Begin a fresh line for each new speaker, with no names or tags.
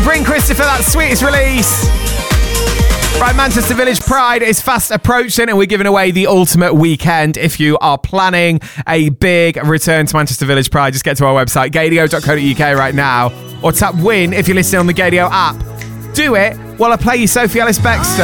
Bring Christopher that sweetest release. Right, Manchester Village Pride is fast approaching and we're giving away the ultimate weekend. If you are planning a big return to Manchester Village Pride, just get to our website, gadio.co.uk right now, or tap win if you're listening on the Gadio app. Do it while I play you Sophie Ellis-Bextor.